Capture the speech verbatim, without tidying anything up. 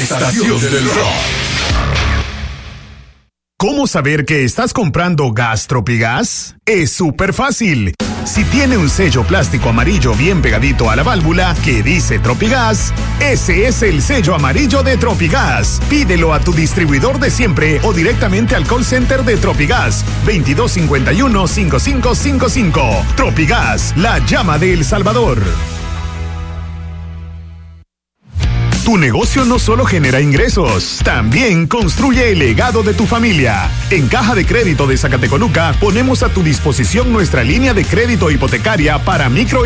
estación del rock. ¿Cómo saber que estás comprando gas Tropigas? Es súper fácil. Si tiene un sello plástico amarillo bien pegadito a la válvula que dice Tropigas, ese es el sello amarillo de Tropigas. Pídelo a tu distribuidor de siempre o directamente al call center de Tropigas, veintidós cincuenta y uno, cincuenta y cinco cincuenta y cinco. Tropigas, la llama de El Salvador. Tu negocio no solo genera ingresos, también construye el legado de tu familia. En Caja de Crédito de Zacatecoluca ponemos a tu disposición nuestra línea de crédito hipotecaria para micro